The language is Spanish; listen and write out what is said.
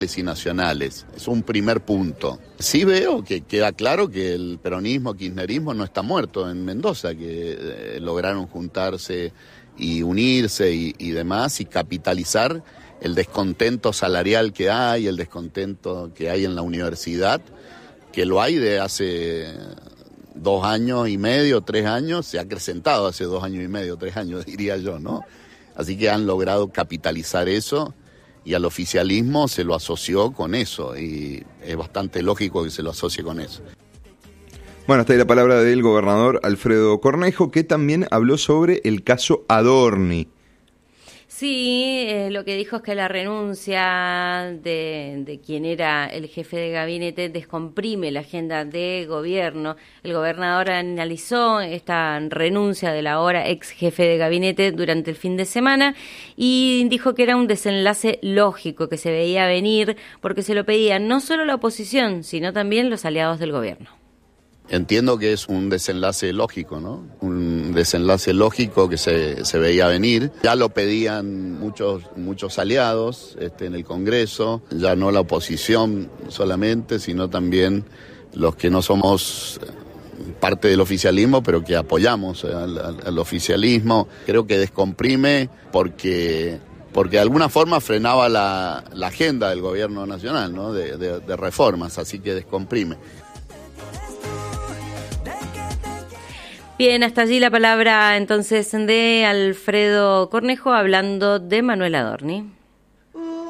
y nacionales. Es un primer punto. Sí veo que queda claro que el peronismo, kirchnerismo no está muerto en Mendoza, que lograron juntarse y unirse y demás y capitalizar el descontento salarial que hay, el descontento que hay en la universidad, que lo hay de hace 2 años y medio, 3 años, se ha acrecentado hace 2 años y medio, 3 años, diría yo, ¿no? Así que han logrado capitalizar eso y al oficialismo se lo asoció con eso y es bastante lógico que se lo asocie con eso. Bueno, hasta ahí la palabra del gobernador Alfredo Cornejo, que también habló sobre el caso Adorni. Sí, lo que dijo es que la renuncia de quien era el jefe de gabinete descomprime la agenda de gobierno. El gobernador analizó esta renuncia del ahora ex jefe de gabinete durante el fin de semana y dijo que era un desenlace lógico que se veía venir porque se lo pedían no solo la oposición, sino también los aliados del gobierno. Entiendo que es un desenlace lógico, ¿no? Un desenlace lógico que se veía venir. Ya lo pedían muchos aliados en el Congreso, ya no la oposición solamente, sino también los que no somos parte del oficialismo, pero que apoyamos al oficialismo. Creo que descomprime porque de alguna forma frenaba la agenda del gobierno nacional, ¿no? de reformas, así que descomprime. Bien, hasta allí la palabra entonces de Alfredo Cornejo hablando de Manuel Adorni.